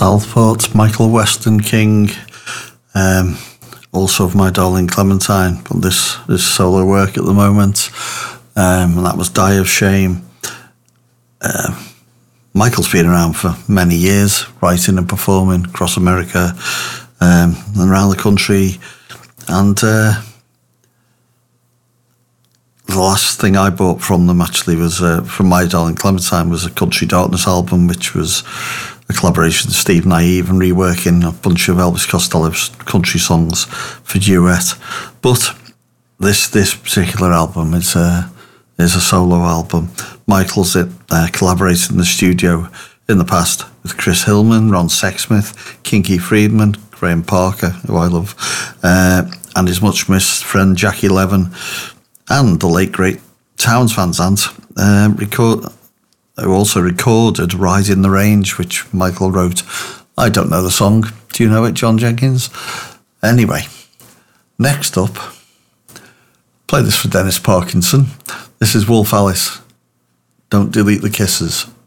Southport, Michael Weston King, also of My Darling Clementine, but this solo work at the moment, and that was Die of Shame. Michael's been around for many years, writing and performing across America and around the country, and the last thing I bought from them actually was from My Darling Clementine was a Country Darkness album, which was a collaboration with Steve Naive and reworking a bunch of Elvis Costello's country songs for duet. But this particular album is a solo album. Michael's collaborated in the studio in the past with Chris Hillman, Ron Sexsmith, Kinky Friedman, Graham Parker, who I love, and his much missed friend Jackie Levin, and the late great Townes Van Zandt, who also recorded Rise in the Range, which Michael wrote. I don't know the song. Do you know it, John Jenkins? Anyway, next up, play this for Dennis Parkinson. This is Wolf Alice. Don't Delete the Kisses.